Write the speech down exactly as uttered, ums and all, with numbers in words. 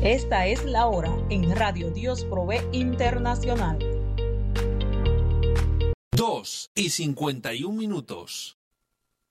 Esta es la hora en Radio Dios Provee Internacional. Dos y cincuenta y un minutos.